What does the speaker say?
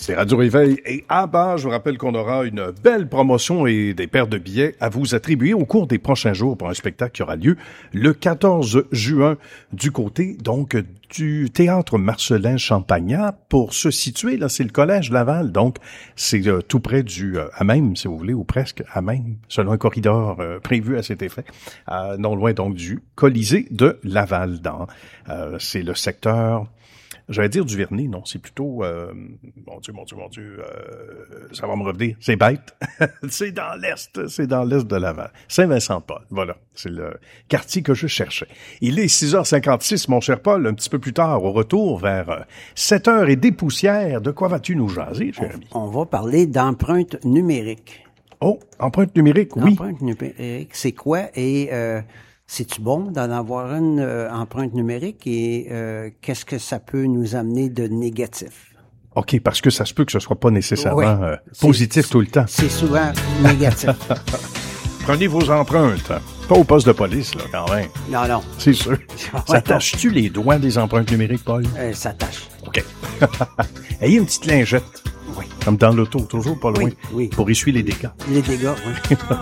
C'est Radio Réveil et ABBA. Je vous rappelle qu'on aura une belle promotion et des paires de billets à vous attribuer au cours des prochains jours pour un spectacle qui aura lieu le 14 juin du côté, donc, du Théâtre Marcellin Champagnat. Pour se situer, là, c'est le Collège Laval, donc c'est tout près du à même, si vous voulez, ou presque à même, selon un corridor prévu à cet effet, non loin donc du Colisée de Laval. C'est le secteur... J'allais dire du Vernet, non, c'est plutôt... mon Dieu, ça va me revenir. C'est bête. C'est dans l'est de Laval. Saint-Vincent-de-Paul, voilà. C'est le quartier que je cherchais. Il est 6h56, mon cher Paul, un petit peu plus tard, au retour, vers 7h et des poussières. De quoi vas-tu nous jaser, cher ami? On va parler d'empreinte numérique. Oh, empreinte numérique, oui. Empreinte numérique, c'est quoi? Et... c'est-tu bon d'en avoir une empreinte numérique et qu'est-ce que ça peut nous amener de négatif? OK, parce que ça se peut que ce soit pas nécessairement positif tout le temps. C'est souvent négatif. Prenez vos empreintes. Pas au poste de police, là, quand même. Non. C'est sûr. Ça tâche-tu les doigts des empreintes numériques, Paul? Ça tâche. OK. Ayez une petite lingette. Oui. Comme dans l'auto, toujours pas loin. Oui. Pour essuyer les dégâts. Les dégâts, oui.